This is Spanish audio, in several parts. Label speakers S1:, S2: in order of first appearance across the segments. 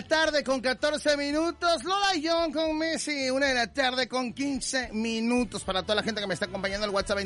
S1: tarde con 14 minutos. Lola Young con Messi. 1 de la tarde con 15 minutos. Para toda la gente que me está acompañando, el WhatsApp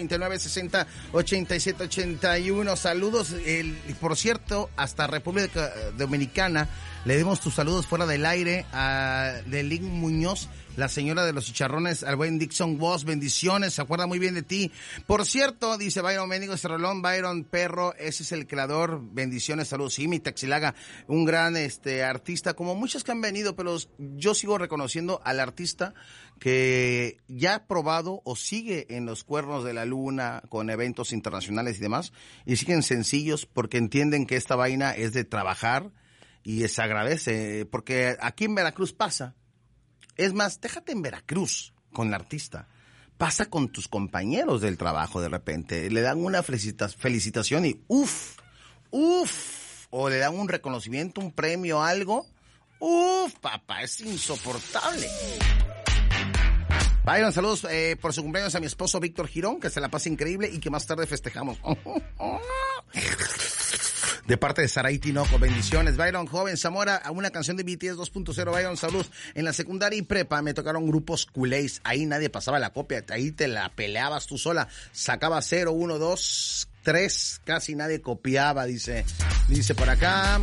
S1: 2299-60-8781. Saludos. Por cierto, hasta República Dominicana le dimos tus saludos fuera del aire a Delín Muñoz, la señora de los chicharrones, al buen Dixon Voss. Bendiciones, se acuerda muy bien de ti. Por cierto, dice Byron Ménigo Cerrolón, Byron Perro, ese es el creador. Bendiciones, saludos. Sí, mi Taxilaga, un gran artista, como muchos que han venido, pero yo sigo reconociendo al artista que ya ha probado o sigue en los cuernos de la luna con eventos internacionales y demás, y siguen sencillos porque entienden que esta vaina es de trabajar y se agradece, porque aquí en Veracruz pasa. Es más, déjate en Veracruz con el artista. Pasa con tus compañeros del trabajo de repente. Le dan una felicitación y ¡uf! O le dan un reconocimiento, un premio, algo. ¡Uf, papá! Es insoportable. Byron, saludos por su cumpleaños a mi esposo Víctor Girón, que se la pasa increíble y que más tarde festejamos. De parte de Saraí Tinoco, bendiciones. Byron, joven, Zamora, a una canción de BTS 2.0, Byron, saludos. En la secundaria y prepa me tocaron grupos culés, ahí nadie pasaba la copia, ahí te la peleabas tú sola, sacaba 0, 1, 2, 3, casi nadie copiaba, dice por acá.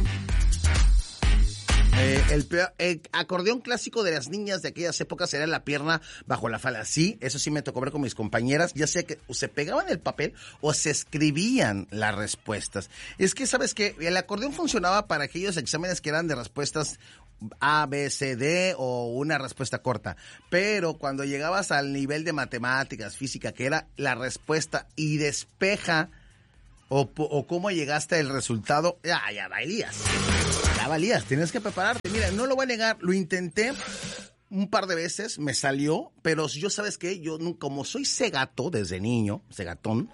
S1: El acordeón clásico de las niñas de aquellas épocas era la pierna bajo la falda. Sí, eso sí me tocó ver con mis compañeras, ya sea que o se pegaban el papel o se escribían las respuestas. Es que, ¿sabes qué? El acordeón funcionaba para aquellos exámenes que eran de respuestas A, B, C, D o una respuesta corta. Pero cuando llegabas al nivel de matemáticas, física, que era la respuesta y despeja o cómo llegaste al resultado, ya valías. Ya valías, tienes que prepararte. Mira, no lo voy a negar, lo intenté un par de veces, me salió, pero yo, ¿sabes qué? Yo, como soy cegato desde niño, cegatón,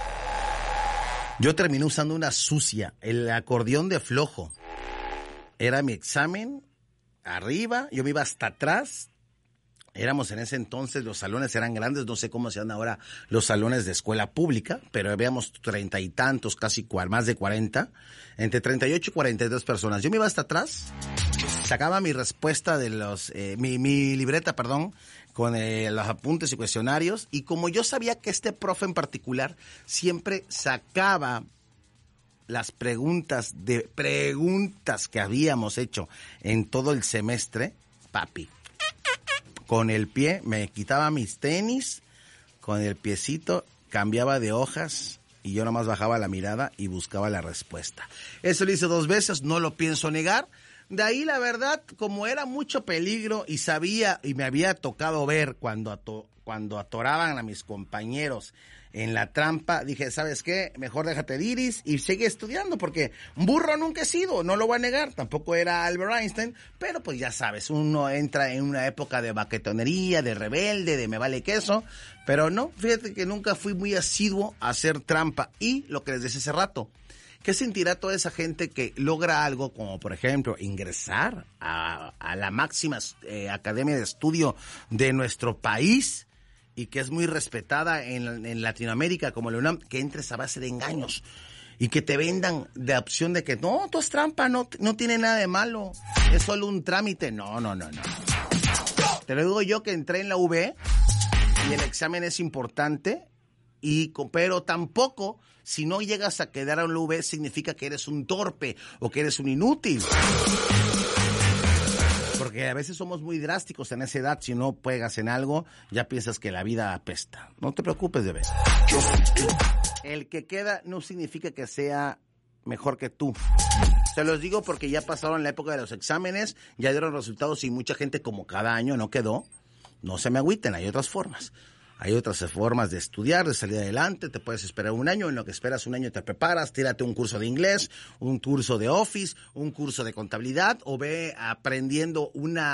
S1: yo terminé usando una sucia, el acordeón de flojo. Era mi examen, arriba, yo me iba hasta atrás. Éramos en ese entonces, los salones eran grandes, no sé cómo se llaman ahora los salones de escuela pública, pero habíamos 30 y tantos, casi más de 40, entre 38 y 42 personas. Yo me iba hasta atrás, sacaba mi respuesta de mi libreta, con los apuntes y cuestionarios, y como yo sabía que este profe en particular siempre sacaba las preguntas que habíamos hecho en todo el semestre, papi, con el pie, me quitaba mis tenis, con el piecito, cambiaba de hojas y yo nomás bajaba la mirada y buscaba la respuesta. Eso lo hice 2 veces, no lo pienso negar. De ahí, la verdad, como era mucho peligro y sabía y me había tocado ver cuando atoraban a mis compañeros en la trampa, dije, ¿sabes qué? Mejor déjate de iris y sigue estudiando, porque burro nunca he sido, no lo voy a negar, tampoco era Albert Einstein, pero pues ya sabes, uno entra en una época de baquetonería, de rebelde, de me vale queso, pero no, fíjate que nunca fui muy asiduo a hacer trampa. Y lo que les decía hace rato, ¿qué sentirá toda esa gente que logra algo como, por ejemplo, ingresar a la máxima academia de estudio de nuestro país y que es muy respetada en Latinoamérica como la UNAM, que entres a base de engaños y que te vendan de opción de que no, tú es trampa, no tiene nada de malo, es solo un trámite? No. Te lo digo yo, que entré en la UV y el examen es importante, pero tampoco, si no llegas a quedar en la UV, significa que eres un torpe o que eres un inútil. Porque a veces somos muy drásticos en esa edad. Si no pegas en algo, ya piensas que la vida apesta. No te preocupes, bebé. El que queda no significa que sea mejor que tú. Se los digo porque ya pasaron la época de los exámenes, ya dieron resultados y mucha gente, como cada año no quedó, no se me agüiten, hay otras formas. Hay otras formas de estudiar, de salir adelante. Te puedes esperar un año, en lo que esperas un año te preparas, tírate un curso de inglés, un curso de Office, un curso de contabilidad, o ve aprendiendo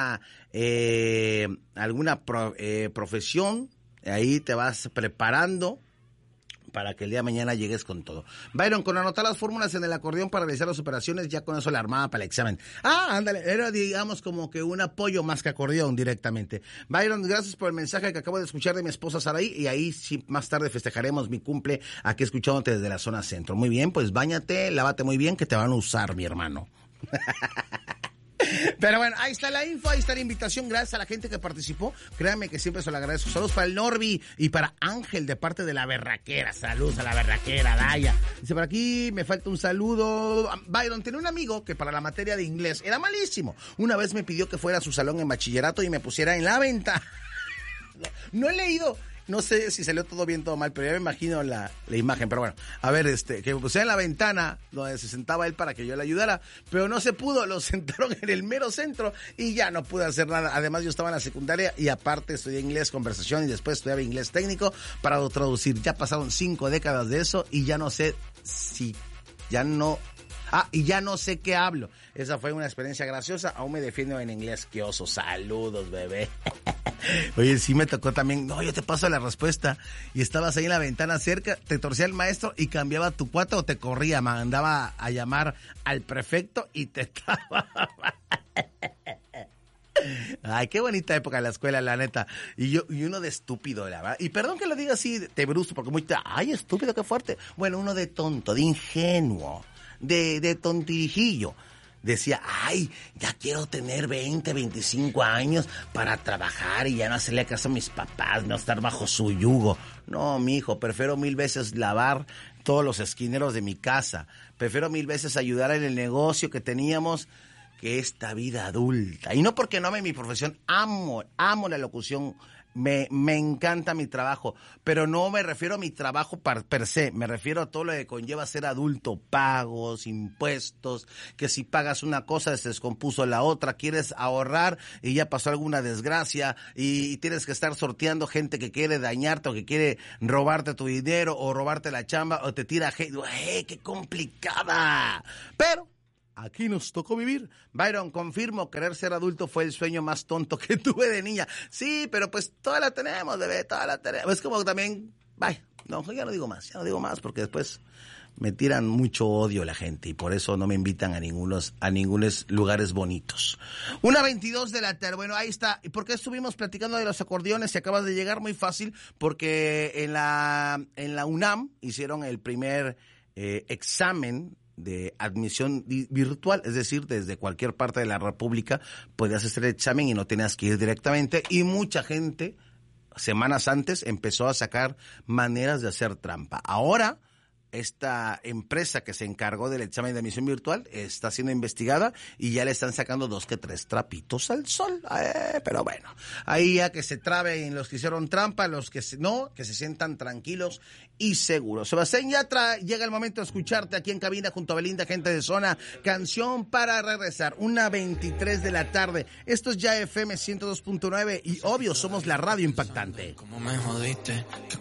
S1: alguna profesión. Ahí te vas preparando para que el día de mañana llegues con todo. Byron, con anotar las fórmulas en el acordeón para realizar las operaciones, ya con eso la armaba para el examen. Ándale, era digamos como que un apoyo más que acordeón directamente. Byron, gracias por el mensaje que acabo de escuchar de mi esposa Saraí, y ahí sí más tarde festejaremos mi cumple aquí escuchándote desde la zona centro. Muy bien, pues báñate, lávate muy bien, que te van a usar, mi hermano. Pero bueno, ahí está la info, ahí está la invitación. Gracias a la gente que participó. Créanme que siempre se lo agradezco. Saludos para el Norby y para Ángel de parte de la Berraquera. Saludos a la Berraquera, Daya. Dice, por aquí me falta un saludo. Byron, tenía un amigo que para la materia de inglés era malísimo. Una vez me pidió que fuera a su salón en bachillerato y me pusiera en la ventana. No he leído, no sé si salió todo bien, todo mal, pero ya me imagino la imagen. Pero bueno, a ver, que me pusiera en la ventana donde se sentaba él para que yo le ayudara, pero no se pudo, lo sentaron en el mero centro y ya no pude hacer nada. Además, yo estaba en la secundaria y aparte estudié inglés conversación y después estudiaba inglés técnico para traducir. Ya pasaron 5 décadas de eso y ya no sé si, y ya no sé qué hablo. Esa fue una experiencia graciosa. Aún me defiendo en inglés. ¡Qué oso! Saludos, bebé. Oye, sí me tocó también. No, yo te paso la respuesta. Y estabas ahí en la ventana cerca, te torcía el maestro y cambiaba tu cuata o te corría. Mandaba a llamar al prefecto y te estaba... Ay, qué bonita época de la escuela, la neta. Y uno de estúpido, la verdad. Y perdón que lo diga así de brusco, porque muy... Ay, estúpido, qué fuerte. Bueno, uno de tonto, de ingenuo, de tontirijillo. Decía, ay, ya quiero tener 20, 25 años para trabajar y ya no hacerle caso a mis papás, no estar bajo su yugo. No, mijo, prefiero 1000 veces lavar todos los esquineros de mi casa. Prefiero 1000 veces ayudar en el negocio que teníamos que esta vida adulta. Y no porque no ame mi profesión, amo la locución, me encanta mi trabajo, pero no me refiero a mi trabajo per se, me refiero a todo lo que conlleva ser adulto, pagos, impuestos, que si pagas una cosa se descompuso la otra, quieres ahorrar y ya pasó alguna desgracia y tienes que estar sorteando gente que quiere dañarte o que quiere robarte tu dinero o robarte la chamba o te tira hate. ¡Qué complicada! Pero aquí nos tocó vivir. Byron, confirmo, querer ser adulto fue el sueño más tonto que tuve de niña. Sí, pero pues toda la tenemos, bebé, toda la tenemos. Es como también, no, ya no digo más porque después me tiran mucho odio la gente y por eso no me invitan a ningunos lugares bonitos. 1:22 de la tarde, bueno, ahí está. ¿Y por qué estuvimos platicando de los acordeones? Si acabas de llegar, muy fácil, porque en la UNAM hicieron el primer examen de admisión virtual, es decir, desde cualquier parte de la República podías hacer el examen y no tenías que ir directamente, y mucha gente semanas antes empezó a sacar maneras de hacer trampa. Ahora esta empresa que se encargó del examen de admisión virtual está siendo investigada y ya le están sacando 2 que 3 trapitos al sol. Pero bueno, ahí ya que se traben los que hicieron trampa, los que no, que se sientan tranquilos y seguros. Sebastián Yatra, llega el momento de escucharte aquí en cabina junto a Belinda, gente de zona. Canción para regresar, 1:23 de la tarde. Esto es ya FM 102.9 y obvio somos la radio impactante.
S2: ¿Cómo me jodiste? Que